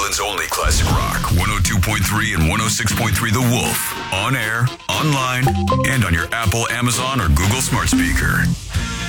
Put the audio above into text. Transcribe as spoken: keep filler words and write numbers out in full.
England's only classic rock. one oh two point three and one oh six point three The Wolf. On air, online, and on your Apple, Amazon, or Google smart speaker.